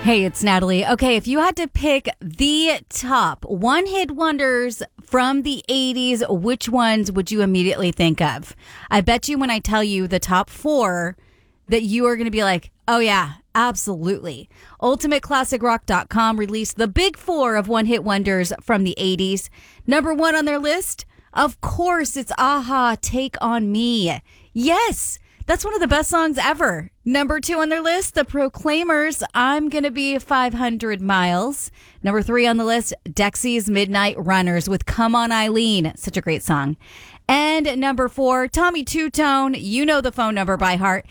Hey, it's Natalie. Okay, if you had to pick the top one-hit wonders from the 80s, which ones would you immediately think of? I bet you when I tell you the top four that you are going to be like, oh yeah, absolutely. UltimateClassicRock.com released the big four of one-hit wonders from the 80s. Number one on their list, of course, it's a-ha, Take On Me. Yes, that's one of the best songs ever. Number two on their list, The Proclaimers, I'm Gonna Be 500 Miles. Number three on the list, Dexy's Midnight Runners with Come On Eileen. Such a great song. And number four, Tommy Two-Tone, you know the phone number by heart,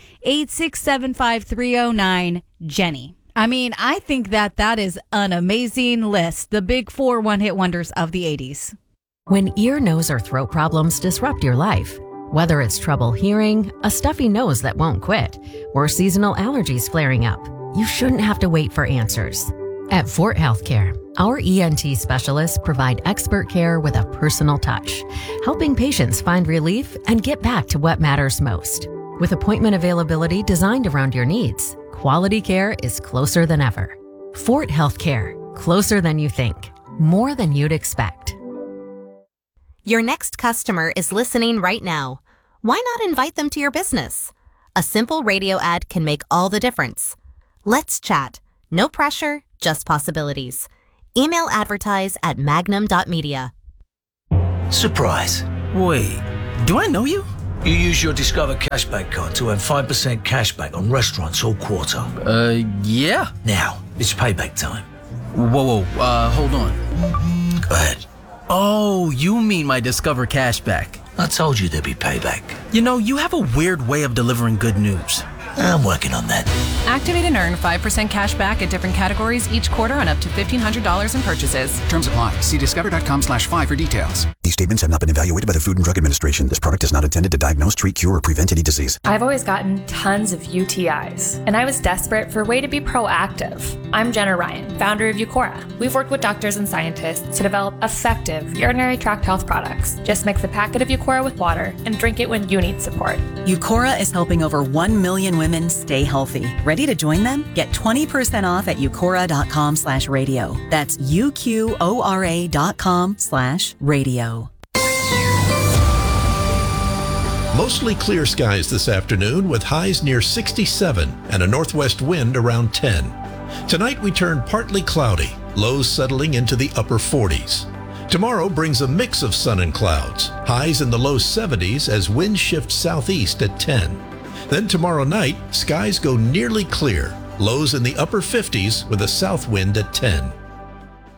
8675309, Jenny. I mean, I think that is an amazing list. The big four one-hit wonders of the 80s. When ear, nose, or throat problems disrupt your life, whether it's trouble hearing, a stuffy nose that won't quit, or seasonal allergies flaring up, you shouldn't have to wait for answers. At Fort Healthcare, our ENT specialists provide expert care with a personal touch, helping patients find relief and get back to what matters most. With appointment availability designed around your needs, quality care is closer than ever. Fort Healthcare, closer than you think, more than you'd expect. Your next customer is listening right now. Why not invite them to your business? A simple radio ad can make all the difference. Let's chat. No pressure, just possibilities. Email advertise at magnum.media. Surprise. Wait, do I know you? You use your Discover Cashback card to earn 5% cashback on restaurants all quarter. Yeah. Now, it's payback time. Whoa, hold on. Go ahead. Oh, you mean my Discover Cashback. I told you there'd be payback. You know, you have a weird way of delivering good news. I'm working on that. Activate and earn 5% cash back at different categories each quarter on up to $1,500 in purchases. Terms apply. See discover.com/5 for details. These statements have not been evaluated by the Food and Drug Administration. This product is not intended to diagnose, treat, cure, or prevent any disease. I've always gotten tons of UTIs, and I was desperate for a way to be proactive. I'm Jenna Ryan, founder of Eucora. We've worked with doctors and scientists to develop effective urinary tract health products. Just mix a packet of Eucora with water and drink it when you need support. Eucora is helping over 1 million women stay healthy. Ready to join them? Get 20% off at eucora.com/radio. That's UQORA.com/radio. Mostly clear skies this afternoon with highs near 67 and a northwest wind around 10. Tonight we turn partly cloudy, lows settling into the upper 40s. Tomorrow brings a mix of sun and clouds, highs in the low 70s as winds shift southeast at 10. Then tomorrow night, skies go nearly clear, lows in the upper 50s with a south wind at 10.